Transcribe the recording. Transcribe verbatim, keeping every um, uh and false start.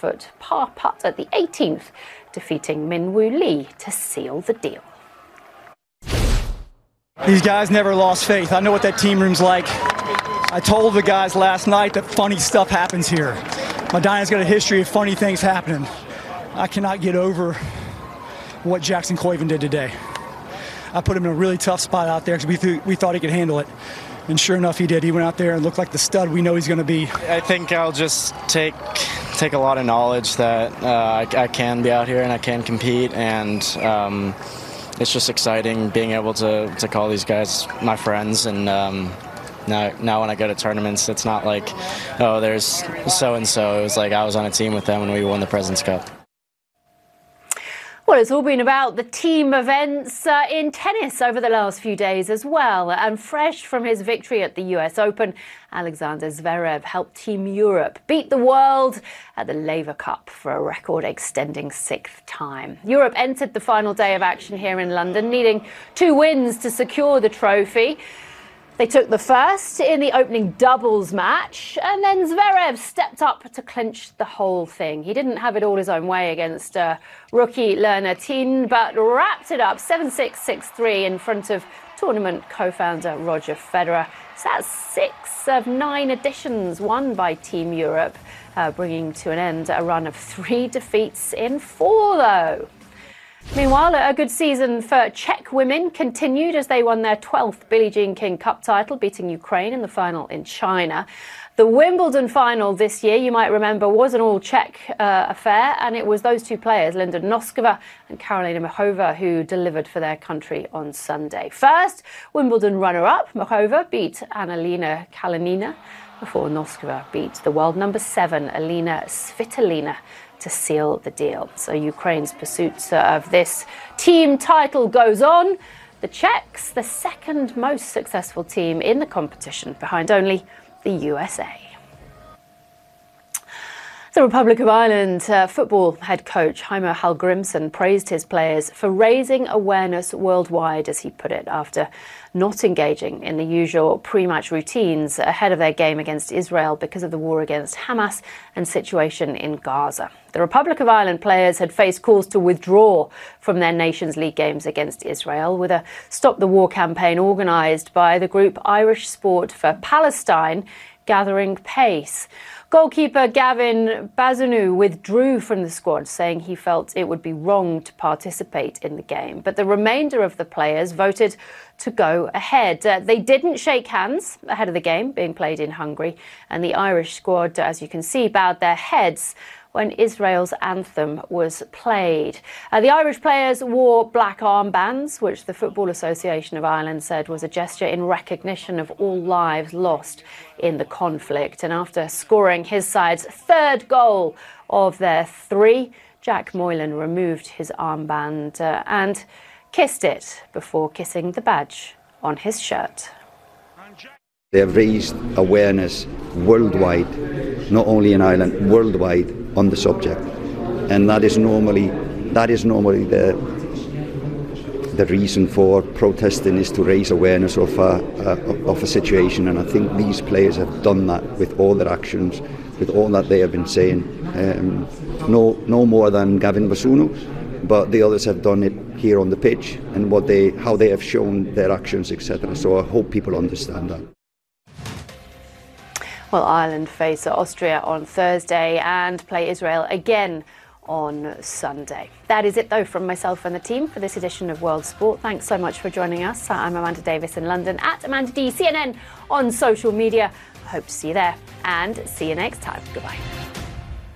foot par putt at the eighteenth, defeating Min Woo Lee to seal the deal. These guys never lost faith. I know what that team room's like. I told the guys last night that funny stuff happens here. Medina's got a history of funny things happening. I cannot get over what Jackson Koivu did today. I put him in a really tough spot out there because we, th we thought he could handle it. And sure enough, he did. He went out there and looked like the stud we know he's going to be. I think I'll just take take a lot of knowledge that uh, I, I can be out here and I can compete. And um, it's just exciting being able to, to call these guys my friends. And um, now, now when I go to tournaments, it's not like, oh, there's so-and-so. It was like I was on a team with them when we won the President's Cup. Well, it's all been about the team events uh, in tennis over the last few days as well. And fresh from his victory at the U S Open, Alexander Zverev helped Team Europe beat the world at the Laver Cup for a record-extending sixth time. Europe entered the final day of action here in London, needing two wins to secure the trophy. They took the first in the opening doubles match, and then Zverev stepped up to clinch the whole thing. He didn't have it all his own way against uh, rookie Lerner Tin, but wrapped it up seven six, six three in front of tournament co-founder Roger Federer. So that's six of nine editions won by Team Europe, uh, bringing to an end a run of three defeats in four, though. Meanwhile, a good season for Czech women continued as they won their twelfth Billie Jean King Cup title, beating Ukraine in the final in China. The Wimbledon final this year, you might remember, was an all-Czech uh, affair, and it was those two players, Linda Noskova and Karolina Muchova, who delivered for their country on Sunday. First, Wimbledon runner-up, Muchova beat Annalena Kalinina, before Noskova beat the world number seven, Alina Svitolina, to seal the deal. So Ukraine's pursuit of this team title goes on. The Czechs, the second most successful team in the competition, behind only the U S A. The Republic of Ireland uh, football head coach Heimir Hallgrímsson praised his players for raising awareness worldwide, as he put it, after not engaging in the usual pre-match routines ahead of their game against Israel because of the war against Hamas and situation in Gaza. The Republic of Ireland players had faced calls to withdraw from their Nations League games against Israel, with a Stop the War campaign organised by the group Irish Sport for Palestine gathering pace. Goalkeeper Gavin Bazunu withdrew from the squad, saying he felt it would be wrong to participate in the game. But the remainder of the players voted to go ahead. Uh, they didn't shake hands ahead of the game being played in Hungary, and the Irish squad, as you can see, bowed their heads when Israel's anthem was played. Uh, the Irish players wore black armbands, which the Football Association of Ireland said was a gesture in recognition of all lives lost in the conflict. And after scoring his side's third goal of their three, Jack Moylan removed his armband uh, and kissed it before kissing the badge on his shirt. They have raised awareness worldwide, not only in Ireland, worldwide, on the subject, and that is normally that is normally the the reason for protesting, is to raise awareness of a, a of a situation. And I think these players have done that with all their actions, with all that they have been saying. Um, no, no more than Gavin Bazunu, but the others have done it here on the pitch and what they how they have shown their actions, et cetera. So I hope people understand that. Well, Ireland face Austria on Thursday and play Israel again on Sunday. That is it, though, from myself and the team for this edition of World Sport. Thanks so much for joining us. I'm Amanda Davis in London, at Amanda D C N N on social media. I hope to see you there, and see you next time. Goodbye.